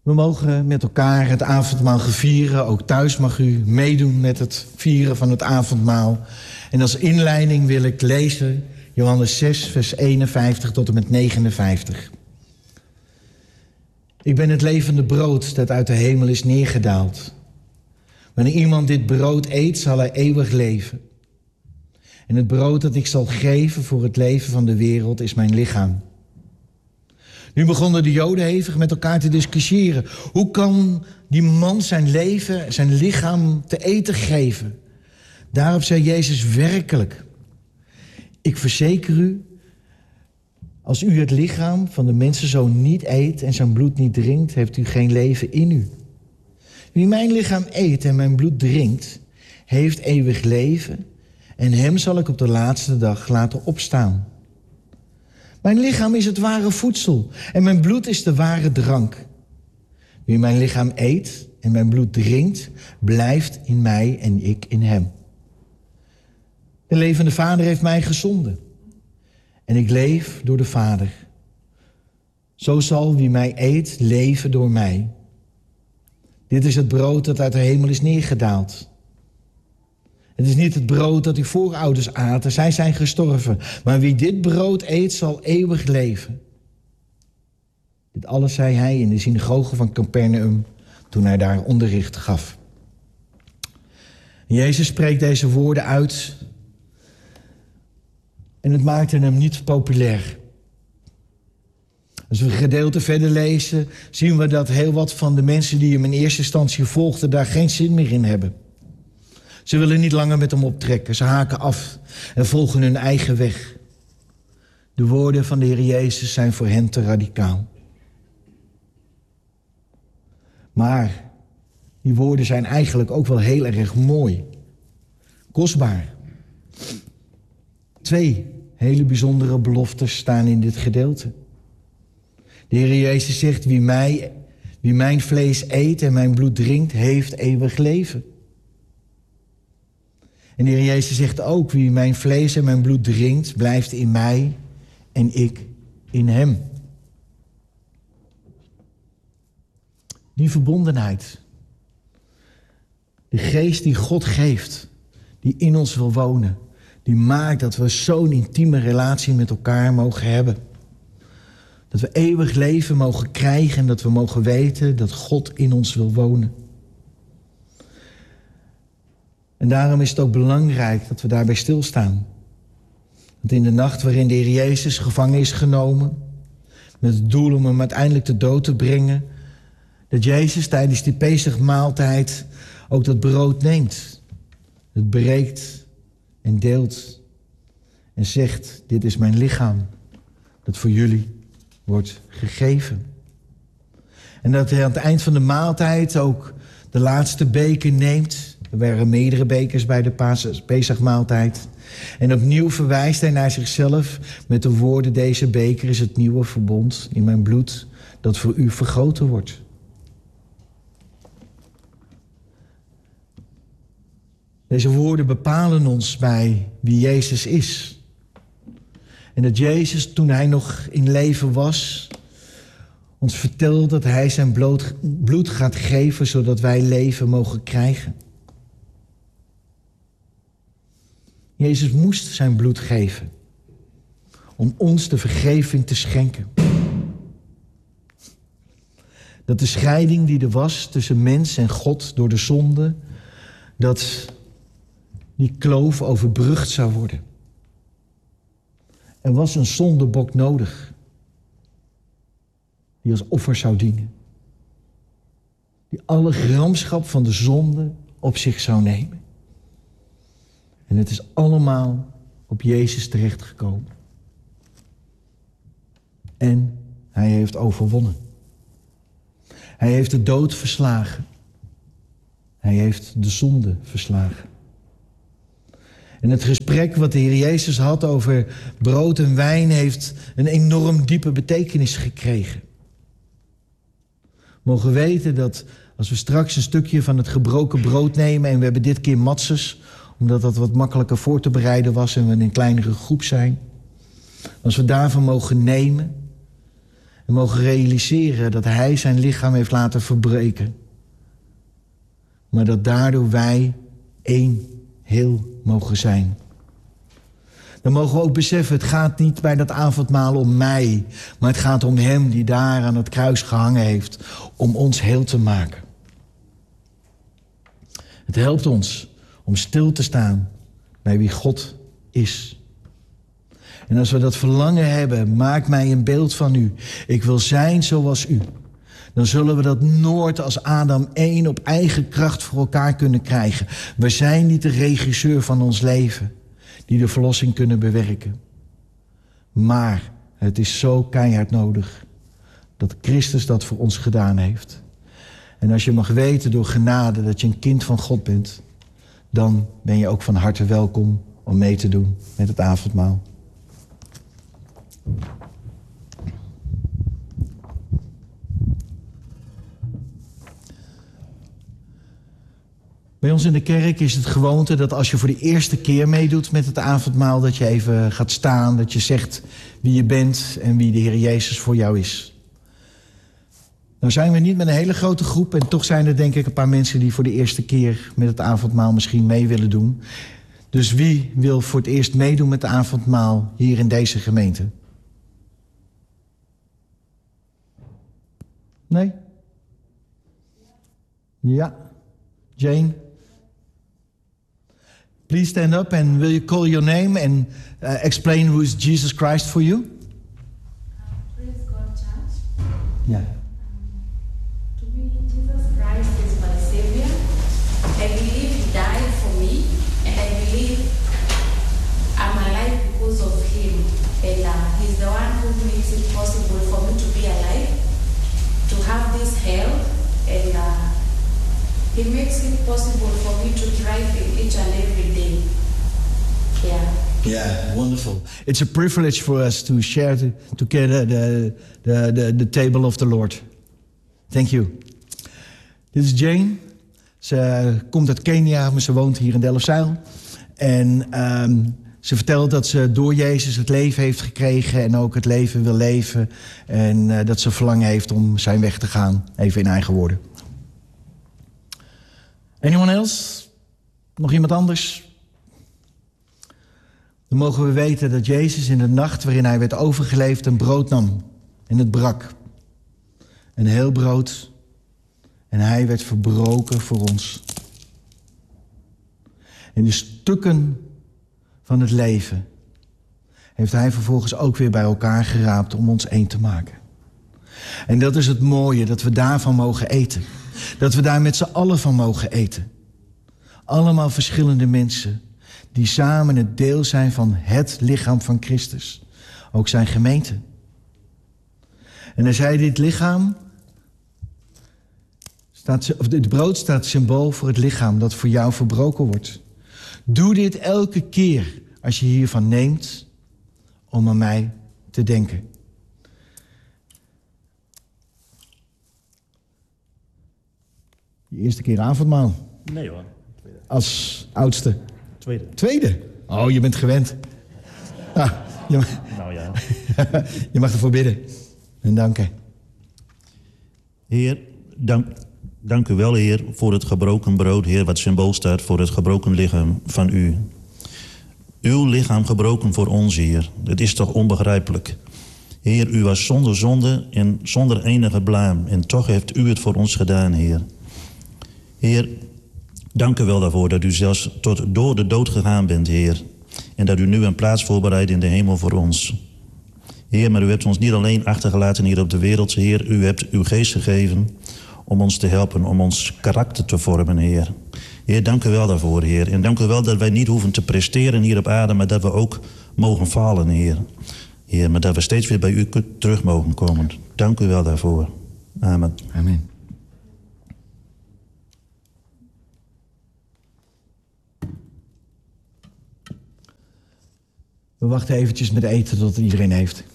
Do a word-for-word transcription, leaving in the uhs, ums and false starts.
We mogen met elkaar het avondmaal vieren. Ook thuis mag u meedoen met het vieren van het avondmaal. En als inleiding wil ik lezen Johannes zes, vers eenenvijftig tot en met negenenvijftig. Ik ben het levende brood dat uit de hemel is neergedaald. Wanneer iemand dit brood eet, zal hij eeuwig leven. En het brood dat ik zal geven voor het leven van de wereld is mijn lichaam. Nu begonnen de Joden hevig met elkaar te discussiëren. Hoe kan die man zijn leven, zijn lichaam te eten geven? Daarop zei Jezus werkelijk: ik verzeker u, als u het lichaam van de mensenzoon niet eet en zijn bloed niet drinkt, heeft u geen leven in u. Wie mijn lichaam eet en mijn bloed drinkt, heeft eeuwig leven en hem zal ik op de laatste dag laten opstaan. Mijn lichaam is het ware voedsel en mijn bloed is de ware drank. Wie mijn lichaam eet en mijn bloed drinkt, blijft in mij en ik in hem. De levende Vader heeft mij gezonden en ik leef door de Vader. Zo zal wie mij eet leven door mij. Dit is het brood dat uit de hemel is neergedaald. Het is niet het brood dat uw voorouders aten, zij zijn gestorven. Maar wie dit brood eet, zal eeuwig leven. Dit alles zei hij in de synagoge van Capernaum toen hij daar onderricht gaf. En Jezus spreekt deze woorden uit en het maakte hem niet populair. Als we het gedeelte verder lezen, zien we dat heel wat van de mensen die hem in eerste instantie volgden daar geen zin meer in hebben. Ze willen niet langer met hem optrekken. Ze haken af en volgen hun eigen weg. De woorden van de Heer Jezus zijn voor hen te radicaal. Maar die woorden zijn eigenlijk ook wel heel erg mooi. Kostbaar. Twee hele bijzondere beloftes staan in dit gedeelte. De Heer Jezus zegt: wie, mij, wie mijn vlees eet en mijn bloed drinkt, heeft eeuwig leven. En de Heer Jezus zegt ook: wie mijn vlees en mijn bloed drinkt, blijft in mij en ik in hem. Die verbondenheid. De geest die God geeft, die in ons wil wonen, die maakt dat we zo'n intieme relatie met elkaar mogen hebben. Dat we eeuwig leven mogen krijgen en dat we mogen weten dat God in ons wil wonen. En daarom is het ook belangrijk dat we daarbij stilstaan. Want in de nacht waarin de Heer Jezus gevangen is genomen, met het doel om hem uiteindelijk te dood te brengen, dat Jezus tijdens die Pesachmaaltijd ook dat brood neemt. Het breekt en deelt en zegt: dit is mijn lichaam dat voor jullie wordt gegeven. En dat hij aan het eind van de maaltijd ook de laatste beker neemt. Er waren meerdere bekers bij de Pesachmaaltijd. En opnieuw verwijst hij naar zichzelf met de woorden: deze beker is het nieuwe verbond in mijn bloed dat voor u vergoten wordt. Deze woorden bepalen ons bij wie Jezus is. En dat Jezus, toen hij nog in leven was, ons vertelt dat hij zijn bloed gaat geven zodat wij leven mogen krijgen. Jezus moest zijn bloed geven om ons de vergeving te schenken. Dat de scheiding die er was tussen mens en God door de zonde, dat die kloof overbrugd zou worden. Er was een zondebok nodig die als offer zou dienen. Die alle gramschap van de zonde op zich zou nemen. En het is allemaal op Jezus terechtgekomen. En hij heeft overwonnen. Hij heeft de dood verslagen. Hij heeft de zonde verslagen. En het gesprek wat de Heer Jezus had over brood en wijn heeft een enorm diepe betekenis gekregen. We mogen weten dat als we straks een stukje van het gebroken brood nemen, en we hebben dit keer matzes, omdat dat wat makkelijker voor te bereiden was en we in een kleinere groep zijn. Als we daarvan mogen nemen En mogen realiseren dat hij zijn lichaam heeft laten verbreken. Maar dat daardoor wij één heel mogen zijn. Dan mogen we ook beseffen, het gaat niet bij dat avondmaal om mij. Maar het gaat om hem die daar aan het kruis gehangen heeft. Om ons heel te maken. Het helpt ons om stil te staan bij wie God is. En als we dat verlangen hebben, maak mij een beeld van u. Ik wil zijn zoals u. Dan zullen we dat nooit als Adam één op eigen kracht voor elkaar kunnen krijgen. We zijn niet de regisseur van ons leven die de verlossing kunnen bewerken. Maar het is zo keihard nodig dat Christus dat voor ons gedaan heeft. En als je mag weten door genade dat je een kind van God bent, dan ben je ook van harte welkom om mee te doen met het avondmaal. Bij ons in de kerk is het gewoonte dat als je voor de eerste keer meedoet met het avondmaal, dat je even gaat staan, dat je zegt wie je bent en wie de Heer Jezus voor jou is. Nou zijn we niet met een hele grote groep en toch zijn er denk ik een paar mensen die voor de eerste keer met het avondmaal misschien mee willen doen. Dus wie wil voor het eerst meedoen met het avondmaal hier in deze gemeente? Nee? Ja. Jane? Please stand up and will you call your name and uh, explain who is Jesus Christ for you? Uh, praise God, church. Yeah. Um, to me, Jesus Christ is my Savior. I believe He died for me, and I believe I'm alive because of Him. And uh, He's the one who makes it possible for me to be alive, to have this health, and uh, He makes it possible for me to thrive in each and every day. Yeah. Yeah, wonderful. It's a privilege for us to share to, together the, the, the, the table of the Lord. Thank you. Dit is Jane. Ze komt uit Kenia, maar ze woont hier in Delfzijl. En um, ze vertelt dat ze door Jezus het leven heeft gekregen en ook het leven wil leven. En uh, dat ze verlangen heeft om zijn weg te gaan. Even in eigen woorden. Anyone else? Nog iemand anders? Dan mogen we weten dat Jezus in de nacht waarin hij werd overgeleverd een brood nam. En het brak. Een heel brood. En hij werd verbroken voor ons. En de stukken van het leven heeft hij vervolgens ook weer bij elkaar geraapt om ons één te maken. En dat is het mooie, dat we daarvan mogen eten. Dat we daar met z'n allen van mogen eten. Allemaal verschillende mensen die samen het deel zijn van het lichaam van Christus. Ook zijn gemeente. En hij zei, dit lichaam, staat, of het brood staat symbool voor het lichaam dat voor jou verbroken wordt. Doe dit elke keer als je hiervan neemt om aan mij te denken. Je eerste keer avondmaal. Nee hoor. Tweede. Als oudste. Tweede. Tweede? Oh, je bent gewend. Ah, je, mag, Nou ja. je mag ervoor bidden. En danken. Heer, dank, dank u wel, Heer, voor het gebroken brood, Heer, wat symbool staat voor het gebroken lichaam van u. Uw lichaam gebroken voor ons, Heer. Het is toch onbegrijpelijk. Heer, u was zonder zonde en zonder enige blaam. En toch heeft u het voor ons gedaan, Heer. Heer, dank u wel daarvoor dat u zelfs tot door de dood gegaan bent, Heer. En dat u nu een plaats voorbereidt in de hemel voor ons. Heer, maar u hebt ons niet alleen achtergelaten hier op de wereld, Heer. U hebt uw geest gegeven om ons te helpen, om ons karakter te vormen, Heer. Heer, dank u wel daarvoor, Heer. En dank u wel dat wij niet hoeven te presteren hier op aarde, maar dat we ook mogen falen, Heer. Heer, maar dat we steeds weer bij u terug mogen komen. Dank u wel daarvoor. Amen. Amen. We wachten eventjes met eten tot iedereen heeft.